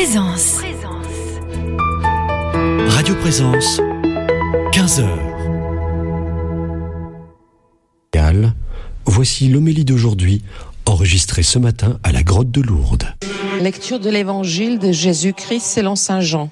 Présence. Radio Présence, 15h. Voici l'homélie d'aujourd'hui, enregistrée ce matin à la grotte de Lourdes. Lecture de l'évangile de Jésus-Christ selon saint Jean.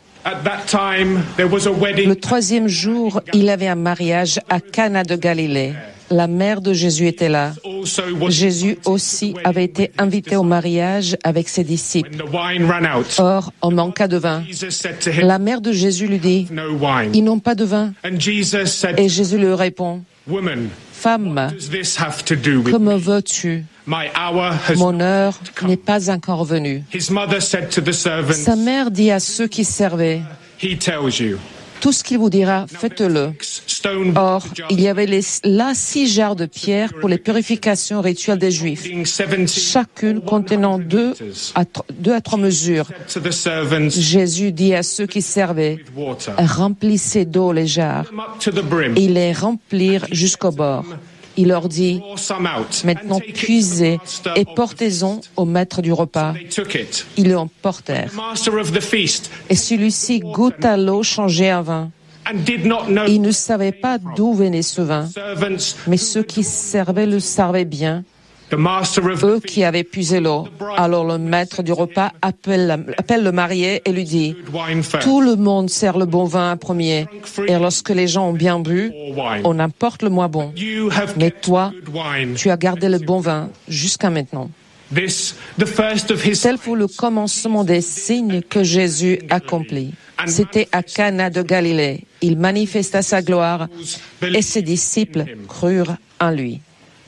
Le troisième jour, il y avait un mariage à Cana de Galilée. La mère de Jésus était là. Jésus aussi avait été invité au mariage avec ses disciples. Or, on manqua de vin. La mère de Jésus lui dit, « Ils n'ont pas de vin. » Et Jésus lui répond, « Femme, que me veux-tu ? Mon heure n'est pas encore venue. » Sa mère dit à ceux qui servaient, « Tout ce qu'il vous dira, faites-le. » Or, il y avait là 6 jarres de pierre pour les purifications rituelles des Juifs, chacune contenant 2 à 3 mesures. Jésus dit à ceux qui servaient, « Remplissez d'eau les jarres. » Et ils les remplirent jusqu'au bord. Il leur dit, « Maintenant puisez et portez-en au maître du repas. » Ils le portèrent. Et celui-ci goûta l'eau changée en vin. Il ne savait pas d'où venait ce vin, mais ceux qui servaient le savaient bien, eux qui avaient puisé l'eau. Alors le maître du repas appelle le marié et lui dit, « Tout le monde sert le bon vin en premier, et lorsque les gens ont bien bu, on apporte le moins bon. Mais toi, tu as gardé le bon vin jusqu'à maintenant. » Tel fut le commencement des signes que Jésus accomplit. C'était à Cana de Galilée. Il manifesta sa gloire et ses disciples crurent en lui.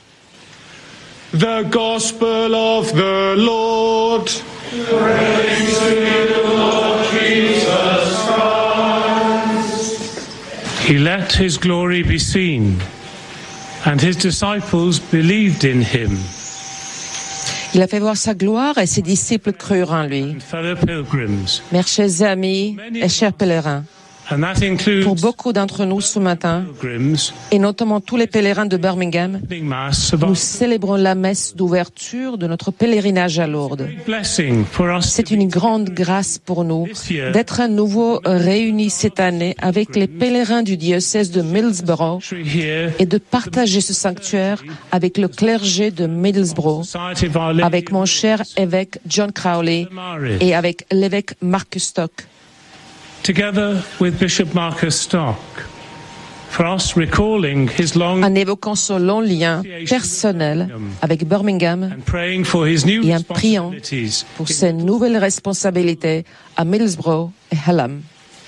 The Gospel of the Lord. Praise to you, Lord Jesus Christ. He let his glory be seen, and his disciples believed in him. Il a fait voir sa gloire et ses disciples crurent en lui. Mes chers amis et chers pèlerins, pour beaucoup d'entre nous ce matin, et notamment tous les pèlerins de Birmingham, nous célébrons la messe d'ouverture de notre pèlerinage à Lourdes. C'est une grande grâce pour nous d'être à nouveau réunis cette année avec les pèlerins du diocèse de Middlesbrough et de partager ce sanctuaire avec le clergé de Middlesbrough, avec mon cher évêque John Crowley et avec l'évêque Marcus Stock. Together with Bishop Marcus Stock, for us recalling his long en évoquant son long lien personnel avec Birmingham et en priant pour ses nouvelles responsabilités à Middlesbrough et Hallam.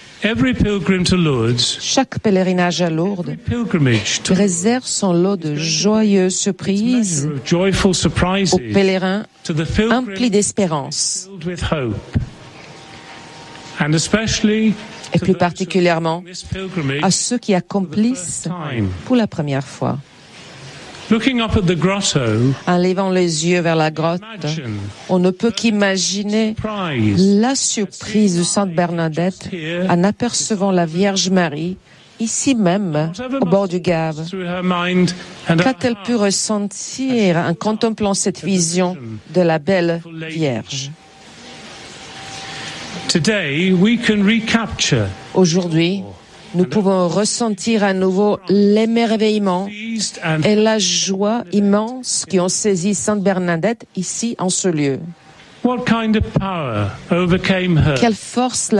Chaque pèlerinage à Lourdes réserve son lot de joyeuses surprises aux pèlerins emplis d'espérance. Et plus particulièrement à ceux qui accomplissent pour la première fois. En levant les yeux vers la grotte, on ne peut qu'imaginer la surprise de Sainte Bernadette en apercevant la Vierge Marie, ici même, au bord du Gave. Qu'a-t-elle pu ressentir en contemplant cette vision de la belle Vierge? Aujourd'hui, nous pouvons ressentir à nouveau l'émerveillement et la joie immense qui ont saisi Sainte Bernadette ici en ce lieu. Quelle force